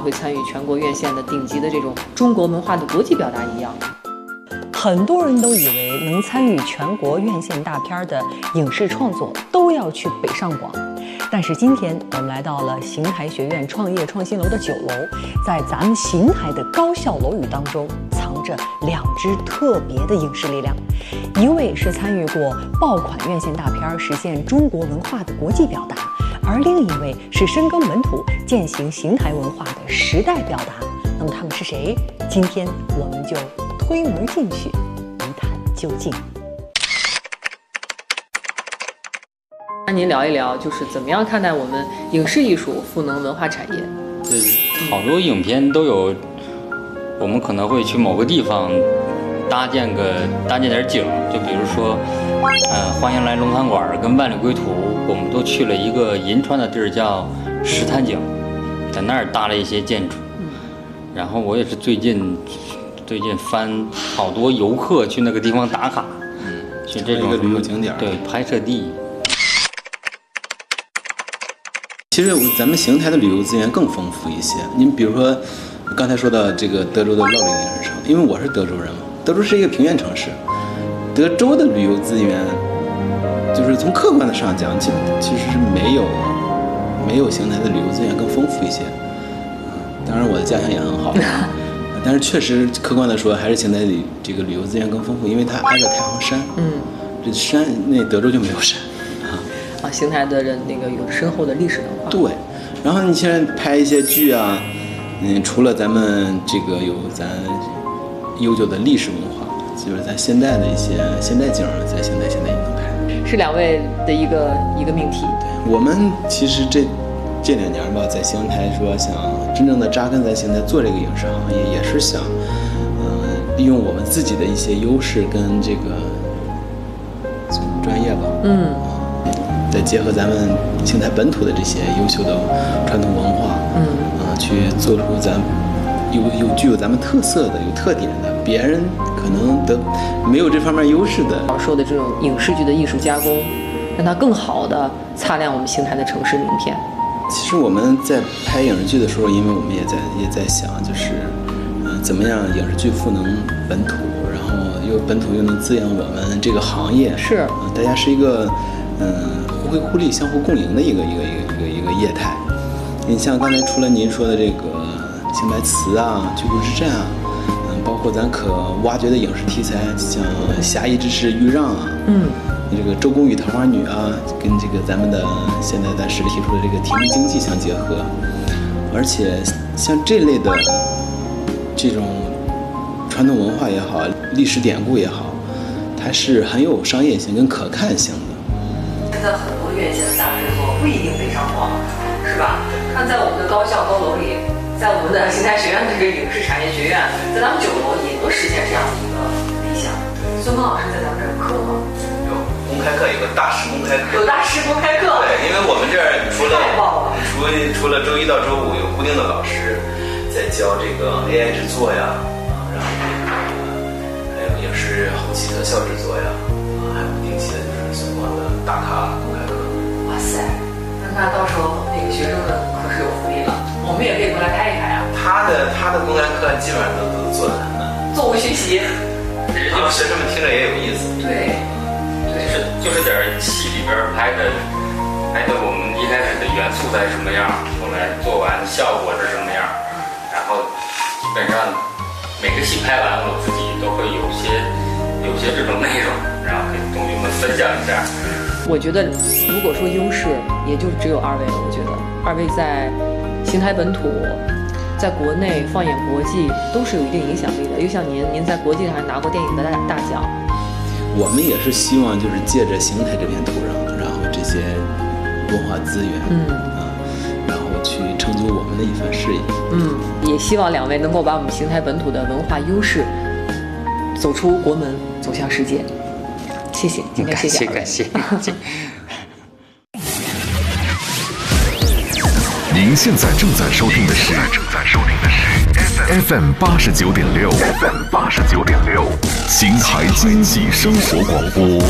常会参与全国院线的顶级的这种中国文化的国际表达一样。 很多人都以为能参与全国院线大片的影视创作都要去北上广，但是今天我们来到了邢台学院创业创新楼的9楼，在咱们邢台的高校楼宇当中藏着2支特别的影视力量，一位是参与过爆款院线大片实现中国文化的国际表达，而另一位是深耕本土践行邢台文化的时代表达。那么他们是谁？今天我们就推门进去，一探究竟。 那您聊一聊，就是怎么样看待我们影视艺术赋能文化产业？ 对，好多影片都有，我们可能会去某个地方搭建点景，就比如说，欢迎来龙潭馆跟万里归途，我们都去了一个银川的地儿叫石潭井，在那儿搭了一些建筑。然后我也是最近翻好多游客去那个地方打卡，去这种旅游景点， 对，拍摄地。 其实咱们邢台的旅游资源更丰富一些。您比如说，刚才说到这个德州的乐陵影视城，因为我是德州人嘛，德州是一个平原城市，德州的旅游资源，就是从客观的上讲，其实是没有邢台的旅游资源更丰富一些。当然我的家乡也很好，但是确实客观的说，还是邢台里这个旅游资源更丰富，因为它挨着太行山。这山那德州就没有山。 邢台的人那个有深厚的历史文化。 对，然后你现在拍一些剧啊，除了咱们这个有咱悠久的历史文化，就是咱现代的一些现代景，在邢台现在也能拍。 是2位的一个命题。 对，我们其实这2年吧，在邢台说想真正的扎根在邢台做这个影视行业，也是想，利用我们自己的一些优势跟这个专业吧，再结合咱们邢台本土的这些优秀的传统文化，去做出咱具有咱们特色的、有特点的，别人可能没有这方面优势的。 说的这种影视剧的艺术加工，让它更好的擦亮我们邢台的城市名片。 其实我们在拍影视剧的时候，因为我们也在想，就是怎么样影视剧赋能本土，然后本土又能滋养我们这个行业， 是大家是一个互惠互利、相互共赢的一个业态。你像刚才除了您说的这个邢台词啊、居住之战啊，包括咱可挖掘的影视题材，像侠义之士豫让啊，这个周公与桃花女啊，跟这个咱们的现在暂时提出的这个体育经济相结合，而且像这类的这种传统文化也好，历史典故也好，它是很有商业性跟可看性的。 现在很多院线的大制作不一定北上广，是吧？看在我们的高校高楼里，在我们的邢台学院的这个影视产业学院，在咱们9楼也能实现这样的一个理想。孙峰老师在咱们这儿有课吗？ 公开课有个大师公开课， 有大师公开课。 对，因为我们这儿除了周1到周5有固定的老师在教这个 AI 制作呀，然后还有影视后期特效制作呀，还有不定期的就是孙光的大咖公开课。 哇塞，那到时候那个学生们可是有福利了，我们也可以过来拍一拍啊。 他的公开课基本上都做得很慢， 作为学习， 让学生们听着也有意思。 对。 就是点戏里边拍的我们一开始的元素在什么样，后来做完效果是什么样，然后基本上每个戏拍完，我自己都会有些这种内容，然后跟同学们分享一下。 我觉得如果说优势，也就只有2位了。我觉得2位在邢台本土，在国内放眼国际都是有一定影响力的。又像您在国际上还拿过电影的大奖。 我们也是希望就是借着邢台这片土壤，然后这些文化资源，然后去成就我们的一番事业。 也希望2位能够把我们邢台本土的文化优势走出国门，走向世界。谢谢，今天谢谢感谢。 您现在正在收听的是 FM 89.6， FM 89.6，邢台经济生活广播。